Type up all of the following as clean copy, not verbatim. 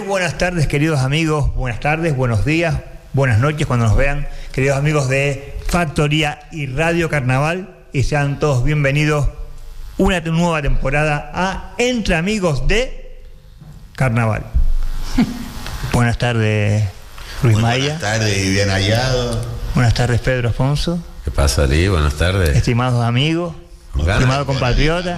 buenas tardes, queridos amigos, buenas tardes, buenos días, buenas noches cuando nos vean, queridos amigos de Factoría y Radio Carnaval, y sean todos bienvenidos una nueva temporada a Entre Amigos de Carnaval. Buenas tardes, Luis Maya. Buenas tardes y bien hallado. Buenas tardes, Pedro Afonso. ¿Qué pasa, Ali? Buenas tardes. Estimados amigos, estimados compatriotas.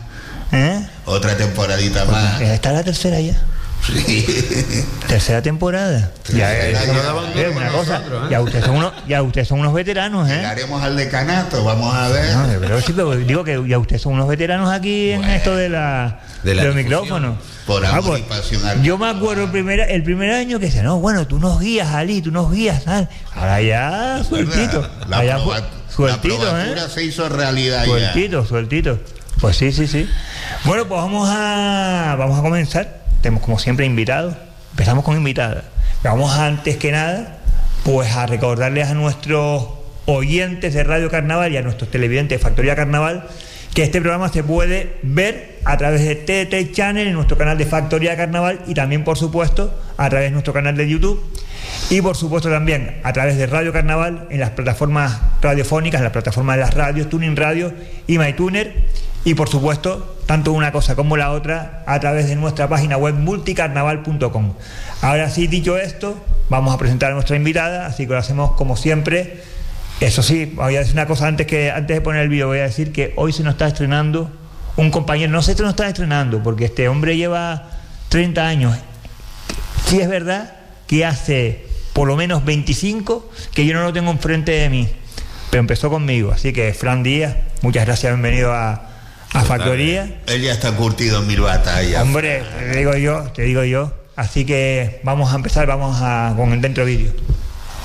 Otra temporadita más. Está la tercera ya. Sí. Tercera temporada. Una cosa. Ya ustedes son unos veteranos, Llegaremos al decanato, vamos a ver. No, pero sí, digo que ya ustedes son unos veteranos aquí en esto de los micrófonos. Por amor y pasión. Yo me acuerdo el primer año que decía, no, bueno, tú nos guías, Ali, tú nos guías, ¿sabes? Ahora ya, sueltito. La probatura se hizo realidad ya. Sueltito. Pues sí. Bueno, pues vamos a comenzar. Tenemos como siempre invitados. Empezamos con invitadas. Vamos antes que nada, pues a recordarles a nuestros oyentes de Radio Carnaval y a nuestros televidentes de Factoría Carnaval que este programa se puede ver a través de TT Channel en nuestro canal de Factoría Carnaval y también, por supuesto, a través de nuestro canal de YouTube y, por supuesto, también a través de Radio Carnaval en las plataformas radiofónicas, en las plataformas de las radios, Tuning Radio y MyTuner y, por supuesto, tanto una cosa como la otra a través de nuestra página web multicarnaval.com. Ahora sí, dicho esto, vamos a presentar a nuestra invitada, así que lo hacemos como siempre. Eso sí, voy a decir una cosa antes de poner el vídeo, voy a decir que hoy se nos está estrenando un compañero, no sé si nos está estrenando, porque este hombre lleva 30 años. Sí es verdad que hace por lo menos 25 que yo no lo tengo enfrente de mí, pero empezó conmigo, así que Fran Díaz, muchas gracias, bienvenido a Factoría. Él ya está curtido en mil batallas. Hombre, te digo yo, así que vamos a empezar, con el dentro vídeo.